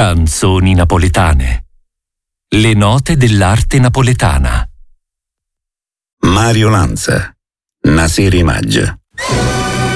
Canzoni napoletane. Le note dell'arte napoletana. Mario Lanza, Naseri Maggia.